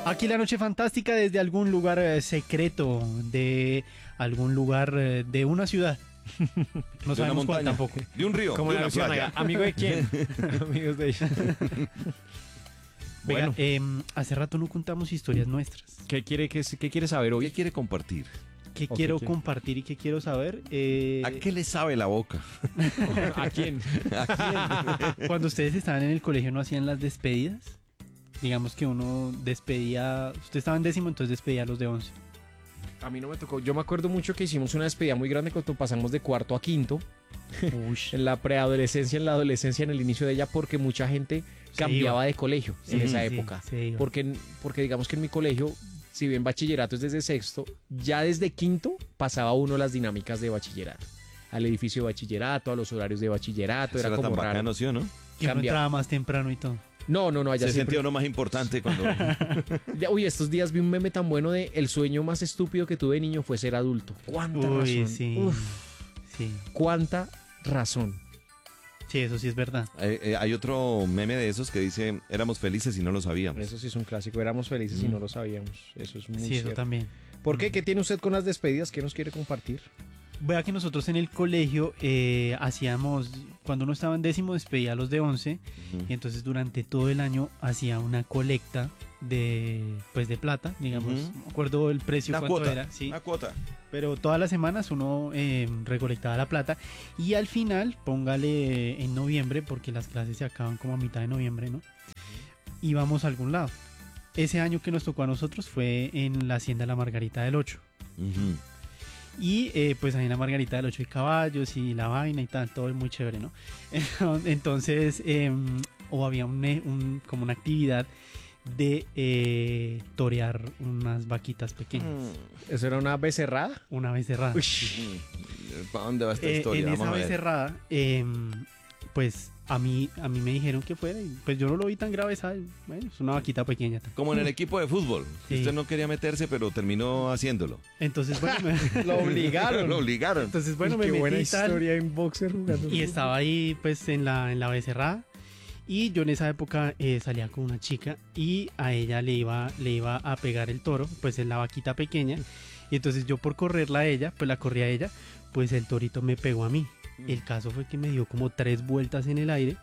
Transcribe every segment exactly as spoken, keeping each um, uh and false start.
Aquí la noche fantástica desde algún lugar eh, secreto, de algún lugar eh, de una ciudad. No de una sabemos cuál montaña, tampoco. de un río, Como de la una versión playa. allá. ¿Amigo de quién? Amigos de ella. Venga, Bueno. eh, hace rato no contamos historias nuestras. ¿Qué quiere, qué, qué quiere saber ¿Qué hoy? quiere compartir? ¿Qué Ok, quiero ¿qué? compartir y qué quiero saber? Eh, ¿A qué le sabe la boca? ¿A quién? Cuando ustedes estaban en el colegio, ¿no hacían las despedidas? Digamos que uno despedía... Usted estaba en décimo, entonces despedía a los de once. A mí no me tocó. Yo me acuerdo mucho que hicimos una despedida muy grande cuando pasamos de cuarto a quinto. Uy. En la preadolescencia, en la adolescencia, en el inicio de ella, porque mucha gente Se cambiaba iba. de colegio en Sí, esa sí, época. se iba. Porque, porque digamos que en mi colegio, si bien bachillerato es desde sexto, ya desde quinto pasaba uno las dinámicas de bachillerato. Al edificio de bachillerato, a los horarios de bachillerato, Eso era era como tan raro. bacano, ¿sí o no? Y uno Cambia. entraba más temprano y todo. No, no, no, allá Se siempre... sentía uno más importante cuando... Ya, uy, estos días vi un meme tan bueno de el sueño más estúpido que tuve de niño fue ser adulto. ¿Cuánta Uy, razón? sí. Uf, Sí. cuánta razón. Sí, eso sí es verdad. Eh, eh, hay otro meme de esos que dice, éramos felices y no lo sabíamos. Eso sí es un clásico. Éramos felices y no lo sabíamos. Eso es muy Sí, eso cierto. también. ¿Por qué? ¿Qué tiene usted con las despedidas? ¿Qué nos quiere compartir? Vea que nosotros en el colegio eh, hacíamos, cuando uno estaba en décimo despedía a los de once, Ujú. y entonces durante todo el año hacía una colecta de, pues de plata, digamos, Ujú. no me acuerdo el precio Una cuánto cuota, era, sí, una cuota. pero todas las semanas uno eh, recolectaba la plata y al final, póngale en noviembre, porque las clases se acaban como a mitad de noviembre, ¿no? Íbamos a algún lado. Ese año que nos tocó a nosotros fue en la Hacienda La Margarita del Ocho. Ujú. Y eh, pues ahí en la Margarita del Ocho hay caballos y la vaina y tal, todo es muy chévere, ¿no? Entonces, eh, o había un, eh, un- como una actividad de eh, torear unas vaquitas pequeñas, ¿Eso era una becerrada? una vez cerrada. Uy. ¿Para dónde va esta Eh, historia? en Vamos esa a vez ver. cerrada, eh, pues a mí, a mí me dijeron que fuera y pues yo no lo vi tan grave, ¿sabes? Bueno, es una vaquita pequeña. tal. Como en el equipo de fútbol. Sí. Usted no quería meterse, pero terminó haciéndolo. Entonces, bueno, me- Lo obligaron. Lo obligaron. entonces, bueno, Uy, me qué metí buena y tal. historia en boxer jugando. Y estaba ahí pues en la, en la becerrada. Y yo en esa época eh, salía con una chica y a ella le iba, le iba a pegar el toro, pues en la vaquita pequeña. Y entonces yo por correrla a ella, pues la corrí a ella, pues el torito me pegó a mí. El caso fue que me dio como tres vueltas en el aire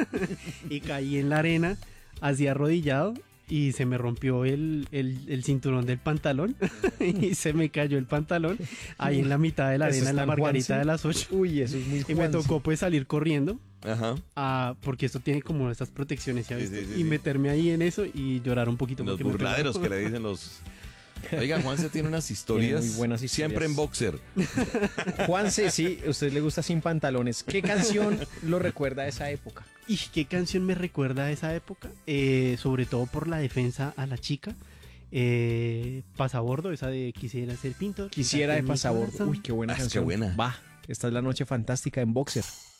y caí en la arena, así arrodillado. Y se me rompió el, el, el cinturón del pantalón y se me cayó el pantalón ahí en la mitad de la ¿Eso arena, en la está en Margarita Juanse? de las Ocho. Uy, eso es muy Y me Juanse. tocó pues salir corriendo, Ajá. ah, porque esto tiene como estas protecciones, ¿ya Sí, viste? sí, sí, y sí. meterme ahí en eso y llorar un poquito. Los porque me burladeros pegó. que le dicen los... Oiga, Juanse tiene unas historias, Tiene muy buenas historias. siempre en boxer. Juanse, sí, a usted le gusta sin pantalones. ¿Qué canción lo recuerda a esa época? ¿Y qué canción me recuerda a esa época? Eh, sobre todo por la defensa a la chica. Eh, Pasabordo, esa de Quisiera ser pintor. Quisiera de en mi pasabordo. corazón. Uy, qué buena Ah, es que canción. buena. Va, esta es la noche fantástica en boxer.